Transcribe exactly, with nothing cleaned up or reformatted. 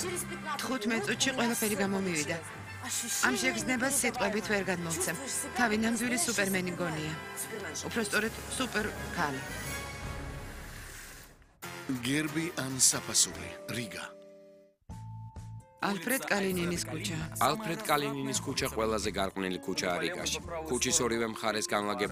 თხუთმეტ წუთში ყველაფერი გამომივიდა. ამ შეგრძნებას სიტყვებით ვერ გადმოვცემ. თავი ნამდვილი სუპერმენი მგონია. უпростоრეთ სუპერ ქალი. გერბი ან საფასური, რიგა. ალფრედ კალინინის ქუჩა. ალფრედ კალინინის ქუჩა ყველაზე გარყვნილი ქუჩაა რიგაში. ქუჩის ორივე მხარეს განლაგებული